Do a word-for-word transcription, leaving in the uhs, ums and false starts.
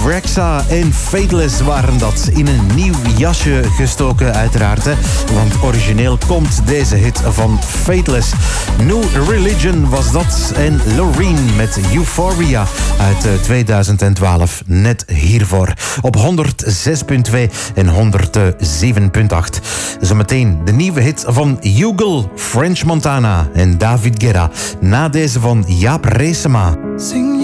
Rexa en Fateless waren dat. In een nieuw jasje gestoken uiteraard. Hè? Want origineel komt deze hit van Fateless. New Religion was dat. En Loreen met Euphoria uit tweeduizend twaalf. Net hiervoor. Op honderdzes komma twee en honderdzeven komma acht. Zometeen de nieuwe hit van Hugo, French Montana en David Guetta. Na deze van Jaap Reesema.